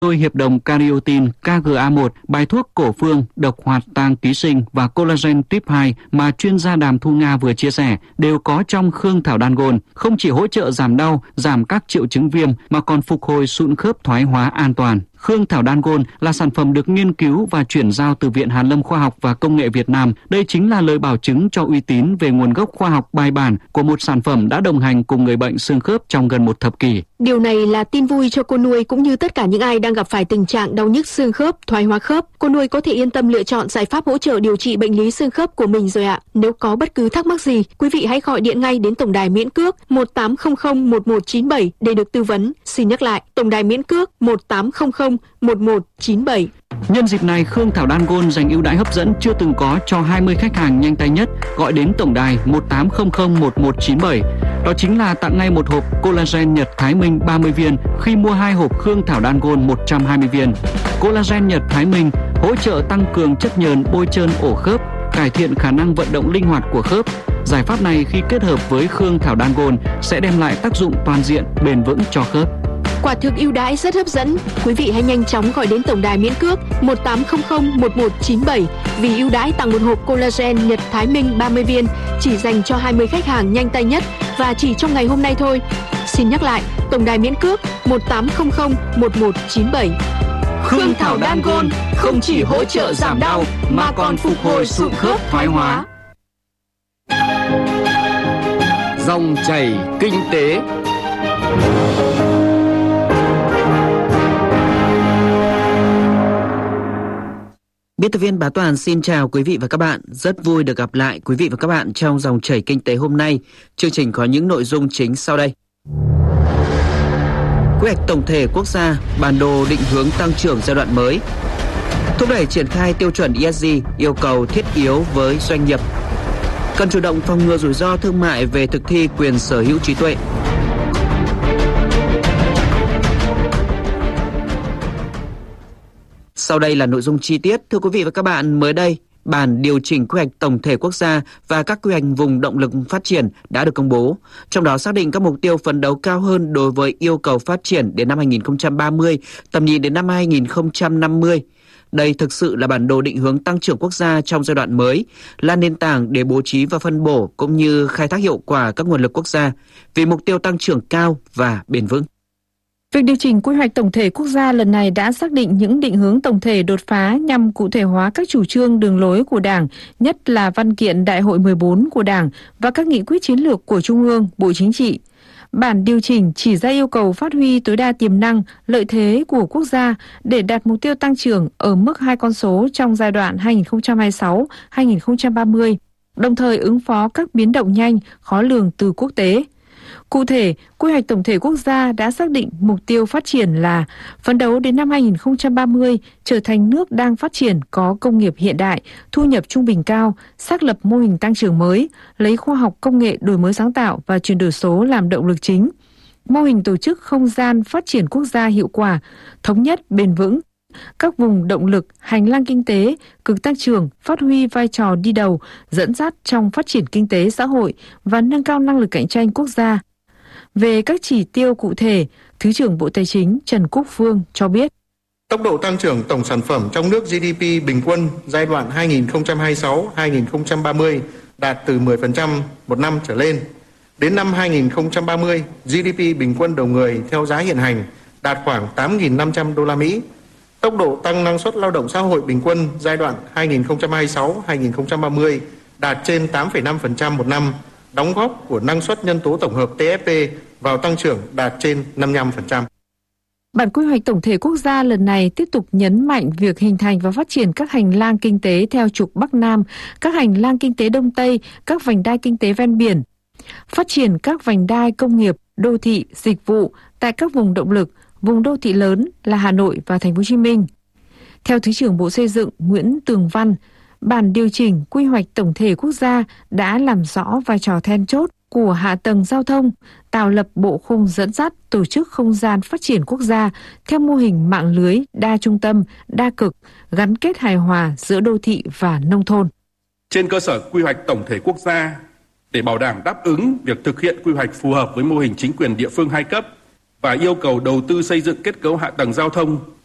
đôi hiệp đồng Cariotin KGA1, bài thuốc cổ phương, độc hoạt tang ký sinh và collagen type 2 mà chuyên gia Đàm Thu Nga vừa chia sẻ đều có trong Khương Thảo Đan Gold, không chỉ hỗ trợ giảm đau, giảm các triệu chứng viêm mà còn phục hồi sụn khớp thoái hóa an toàn. Khương Thảo Đan Gold là sản phẩm được nghiên cứu và chuyển giao từ Viện Hàn Lâm Khoa học và Công nghệ Việt Nam. Đây chính là lời bảo chứng cho uy tín về nguồn gốc khoa học bài bản của một sản phẩm đã đồng hành cùng người bệnh xương khớp trong gần một thập kỷ. Điều này là tin vui cho cô nuôi cũng như tất cả những ai đang gặp phải tình trạng đau nhức xương khớp, thoái hóa khớp. Cô nuôi có thể yên tâm lựa chọn giải pháp hỗ trợ điều trị bệnh lý xương khớp của mình rồi ạ. Nếu có bất cứ thắc mắc gì, quý vị hãy gọi điện ngay đến tổng đài miễn cước 1800 1197 để được tư vấn. Xin nhắc lại, tổng đài miễn cước 1800 1197. Nhân dịp này, Khương Thảo Đan Gold dành ưu đãi hấp dẫn chưa từng có cho 20 khách hàng nhanh tay nhất gọi đến tổng đài 1800 1197. Đó chính là tặng ngay một hộp collagen Nhật Thái Minh 30 viên khi mua 2 hộp Khương Thảo Đan Gold 120 viên. Collagen Nhật Thái Minh hỗ trợ tăng cường chất nhờn bôi trơn ổ khớp, cải thiện khả năng vận động linh hoạt của khớp. Giải pháp này khi kết hợp với Khương Thảo Đan Gold sẽ đem lại tác dụng toàn diện, bền vững cho khớp. Quả thực ưu đãi rất hấp dẫn. Quý vị hãy nhanh chóng gọi đến tổng đài miễn cước 1800 1197 vì ưu đãi tặng một hộp collagen Nhật Thái Minh 30 viên chỉ dành cho 20 khách hàng nhanh tay nhất và chỉ trong ngày hôm nay thôi. Xin nhắc lại, tổng đài miễn cước 1800 1197. Khương Thảo Đan Gold không chỉ hỗ trợ giảm đau mà còn phục hồi sụn khớp thoái hóa. Dòng chảy kinh tế. Biên tập viên Bá Toàn xin chào quý vị và các bạn. Rất vui được gặp lại quý vị và các bạn trong dòng chảy kinh tế hôm nay. Chương trình có những nội dung chính sau đây. Quy hoạch tổng thể quốc gia, bản đồ định hướng tăng trưởng giai đoạn mới. Thúc đẩy triển khai tiêu chuẩn ESG, yêu cầu thiết yếu với doanh nghiệp. Cần chủ động phòng ngừa rủi ro thương mại về thực thi quyền sở hữu trí tuệ. Sau đây là nội dung chi tiết. Thưa quý vị và các bạn, mới đây, bản điều chỉnh quy hoạch tổng thể quốc gia và các quy hoạch vùng động lực phát triển đã được công bố. Trong đó xác định các mục tiêu phấn đấu cao hơn đối với yêu cầu phát triển đến năm 2030, tầm nhìn đến năm 2050. Đây thực sự là bản đồ định hướng tăng trưởng quốc gia trong giai đoạn mới, là nền tảng để bố trí và phân bổ cũng như khai thác hiệu quả các nguồn lực quốc gia vì mục tiêu tăng trưởng cao và bền vững. Việc điều chỉnh quy hoạch tổng thể quốc gia lần này đã xác định những định hướng tổng thể đột phá nhằm cụ thể hóa các chủ trương đường lối của Đảng, nhất là văn kiện Đại hội 14 của Đảng và các nghị quyết chiến lược của Trung ương, Bộ Chính trị. Bản điều chỉnh chỉ ra yêu cầu phát huy tối đa tiềm năng, lợi thế của quốc gia để đạt mục tiêu tăng trưởng ở mức 2 con số trong giai đoạn 2026-2030, đồng thời ứng phó các biến động nhanh, khó lường từ quốc tế. Cụ thể, quy hoạch tổng thể quốc gia đã xác định mục tiêu phát triển là phấn đấu đến năm 2030 trở thành nước đang phát triển có công nghiệp hiện đại, thu nhập trung bình cao, xác lập mô hình tăng trưởng mới, lấy khoa học công nghệ đổi mới sáng tạo và chuyển đổi số làm động lực chính. Mô hình tổ chức không gian phát triển quốc gia hiệu quả, thống nhất, bền vững. Các vùng động lực, hành lang kinh tế, cực tăng trưởng phát huy vai trò đi đầu, dẫn dắt trong phát triển kinh tế xã hội và nâng cao năng lực cạnh tranh quốc gia. Về các chỉ tiêu cụ thể, Thứ trưởng Bộ Tài chính Trần Quốc Phương cho biết. Tốc độ tăng trưởng tổng sản phẩm trong nước GDP bình quân giai đoạn 2026-2030 đạt từ 10% một năm trở lên. Đến năm 2030, GDP bình quân đầu người theo giá hiện hành đạt khoảng 8.500 đô la Mỹ. Tốc độ tăng năng suất lao động xã hội bình quân giai đoạn 2026-2030 đạt trên 8,5% một năm. Đóng góp của năng suất nhân tố tổng hợp TFP vào tăng trưởng đạt trên 55%. Bản quy hoạch tổng thể quốc gia lần này tiếp tục nhấn mạnh việc hình thành và phát triển các hành lang kinh tế theo trục Bắc Nam, các hành lang kinh tế Đông Tây, các vành đai kinh tế ven biển, phát triển các vành đai công nghiệp, đô thị, dịch vụ tại các vùng động lực, vùng đô thị lớn là Hà Nội và Thành phố Hồ Chí Minh. Theo Thứ trưởng Bộ Xây dựng Nguyễn Tường Văn, bản điều chỉnh quy hoạch tổng thể quốc gia đã làm rõ vai trò then chốt của hạ tầng giao thông, tạo lập bộ khung dẫn dắt tổ chức không gian phát triển quốc gia theo mô hình mạng lưới đa trung tâm, đa cực, gắn kết hài hòa giữa đô thị và nông thôn. Trên cơ sở quy hoạch tổng thể quốc gia, để bảo đảm đáp ứng việc thực hiện quy hoạch phù hợp với mô hình chính quyền địa phương hai cấp và yêu cầu đầu tư xây dựng kết cấu hạ tầng giao thông